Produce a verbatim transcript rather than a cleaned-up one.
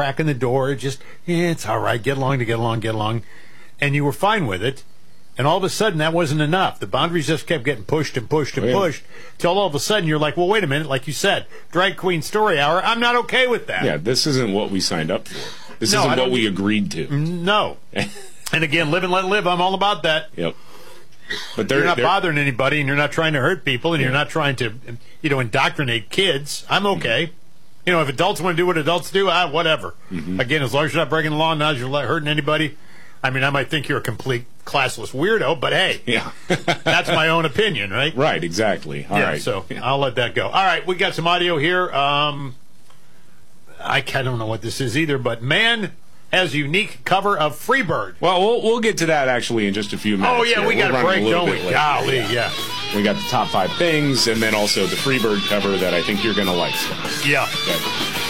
cracking the door. Just, yeah, it's all right. Get along to get along, get along. And you were fine with it. And all of a sudden, that wasn't enough. The boundaries just kept getting pushed and pushed and oh, yeah. pushed till all of a sudden you're like, well, wait a minute. Like you said, Drag Queen Story Hour. I'm not okay with that. Yeah, this isn't what we signed up for. This no, isn't what we agreed to. No. And again, live and let live. I'm all about that. Yep. But you're not bothering anybody, and you're not trying to hurt people, and yeah. you're not trying to, you know, indoctrinate kids. I'm okay. Mm-hmm. You know, if adults want to do what adults do, ah, whatever. Mm-hmm. Again, as long as you're not breaking the law, not as you're hurting anybody. I mean, I might think you're a complete classless weirdo, but hey, yeah, that's my own opinion, right? Right, exactly. All yeah, right. So yeah. I'll let that go. All right, we got some audio here. Um, I, I don't know what this is either, but man has unique cover of Freebird. Well, we'll we'll get to that actually in just a few minutes. Oh yeah, here. we got we'll a break, don't we? late. Golly, yeah. We got the top five things, and then also the Freebird cover that I think you're going to like. So. Yeah. Okay.